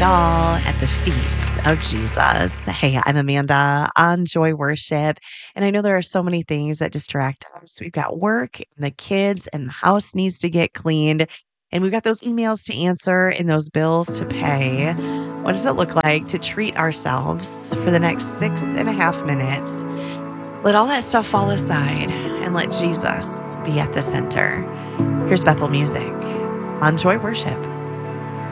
all at the feet of Jesus. Hey, I'm Amanda on Joy Worship. And I know there are so many things that distract us. We've got work, and the kids, and the house needs to get cleaned. And we've got those emails to answer and those bills to pay. What does it look like to treat ourselves for the next 6.5 minutes? Let all that stuff fall aside and let Jesus be at the center. Here's Bethel Music on Joy Worship.